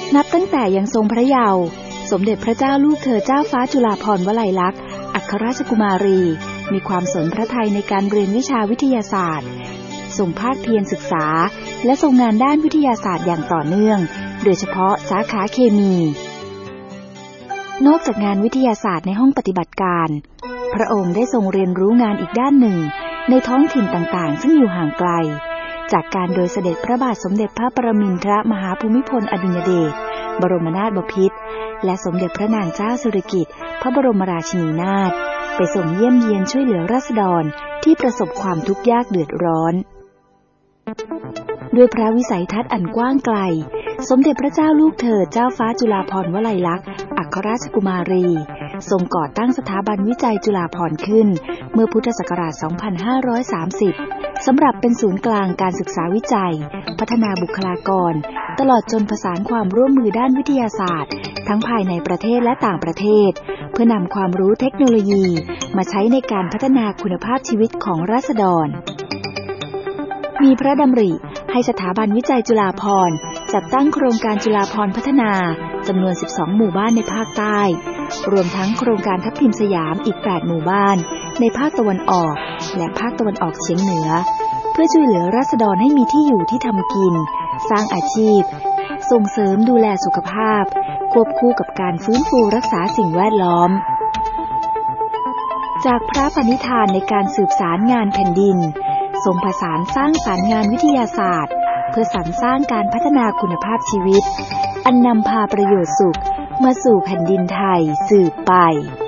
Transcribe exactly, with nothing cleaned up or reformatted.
นับตั้งแต่ยังทรงพระเยาว์สมเด็จพระเจ้าลูกเธอเจ้าฟ้าจุฬาภรณ์วลัยลักษณ์อัครราชกุมารีมีความสนพระทัยในการเรียนวิชาวิทยาศาสตร์ทรงภาคเพียรศึกษาและทรงงานด้านวิทยาศาสตร์อย่างต่อเนื่องโดยเฉพาะสาขาเคมีนอกจากงานวิทยาศาสตร์ในห้องปฏิบัติการพระองค์ได้ทรงเรียนรู้งานอีกด้านหนึ่งในท้องถิ่นต่างๆซึ่งอยู่ห่างไกลจากการโดยเสด็จพระบาทสมเด็จพระปรมินทรมหาภูมิพลอดุลยเดชบรมนาถบพิตรและสมเด็จพระนางเจ้าสิริกิติ์พระบรมราชินีนาถไปส่งเยี่ยมเยียนช่วยเหลือราษฎรที่ประสบความทุกข์ยากเดือดร้อนด้วยพระวิสัยทัศน์อันกว้างไกลสมเด็จพระเจ้าลูกเธอเจ้าฟ้าจุฬาภรณ์วลัยลักษณ์อัครราชกุมารีทรงก่อตั้งสถาบันวิจัยจุฬาภรณ์ขึ้นเมื่อพุทธศักราช สองพันห้าร้อยสามสิบ สำหรับเป็นศูนย์กลางการศึกษาวิจัยพัฒนาบุคลากรตลอดจนประสานความร่วมมือด้านวิทยาศาสตร์ทั้งภายในประเทศและต่างประเทศเพื่อนำความรู้เทคโนโลยีมาใช้ในการพัฒนาคุณภาพชีวิตของราษฎรมีพระดำริให้สถาบันวิจัยจุฬาภรณ์จัดตั้งโครงการจุฬาภรณ์พัฒนาจำนวนสิบสองหมู่บ้านในภาคใต้รวมทั้งโครงการทับทิมสยามอีกแปดหมู่บ้านในภาคตะวันออกและภาคตะวันออกเฉียงเหนือเพื่อช่วยเหลือราษฎรให้มีที่อยู่ที่ทำกินสร้างอาชีพส่งเสริมดูแลสุขภาพควบคู่กับการฟื้นฟูรักษาสิ่งแวดล้อมจากพระปณิธานในการสืบสารงานแผ่นดินทรงผสานสร้างสรรค์งานวิทยาศาสตร์เพื่อสรรสร้างการพัฒนาคุณภาพชีวิตอันนำพาประโยชน์สุขมาสู่แผ่นดินไทยสืบไป